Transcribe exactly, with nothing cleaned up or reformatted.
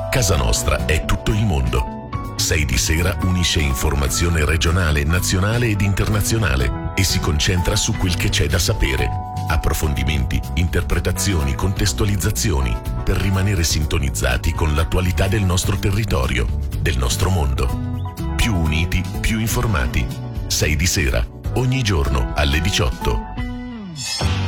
Casa nostra è tutto il mondo. sei di sera unisce informazione regionale, nazionale ed internazionale e si concentra su quel che c'è da sapere. Approfondimenti, interpretazioni, contestualizzazioni per rimanere sintonizzati con l'attualità del nostro territorio, del nostro mondo. Più uniti, più informati. sei di sera, ogni giorno alle diciotto.